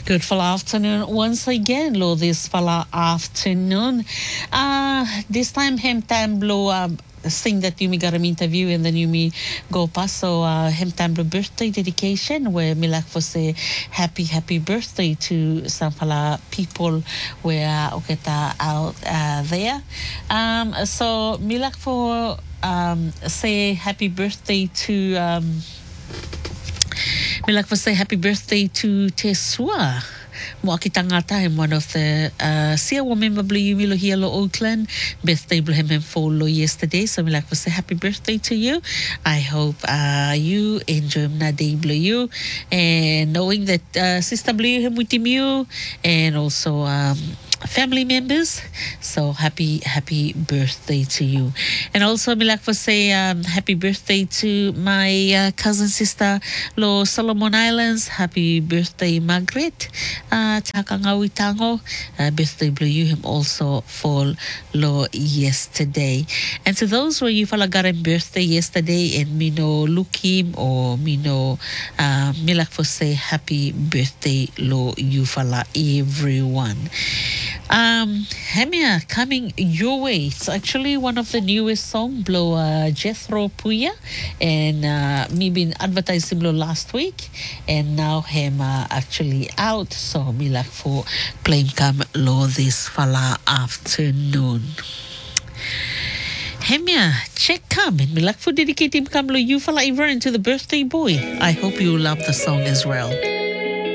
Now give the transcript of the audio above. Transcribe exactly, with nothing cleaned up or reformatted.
Good fall afternoon once again, lo this fall afternoon. Uh this time hem time blow uh, thing that you me got an interview and then you me go past so uh hem time blow birthday dedication where me like for say happy happy birthday to some fala people where okay out uh, there. Um so me like for um say happy birthday to um we like to say happy birthday to Tesua. Mo ki tangata him one of the uh Sia wa member blue you here lo Oakland. Birthday blue him follow yesterday. So we like to say happy birthday to you. I hope uh you enjoy na day blue you and knowing that uh, sister blue him with you and also um family members. So happy happy birthday to you. And also me like to say um happy birthday to my uh, cousin sister lo Solomon Islands. Happy birthday Margaret. Uh Takangawi Tango. Uh, birthday blue you him also for lo yesterday. And to those where you fala got a birthday yesterday and me no look him or me no uh me like to say happy birthday lo you fala everyone. Um, Hemia, coming your way. It's actually one of the newest song, blow uh, Jethro Puya, and uh, me been advertising blow last week, and now Hema actually out. So me like for playing come low this fala afternoon. Hemia, check come and me like for dedicating come low you fala even to the birthday boy. I hope you love the song as well.